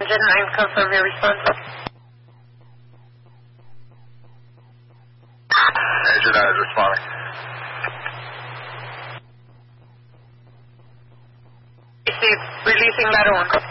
Engine 9, confirm your response. Engine 9 is responding. Received. Releasing Ladder 1.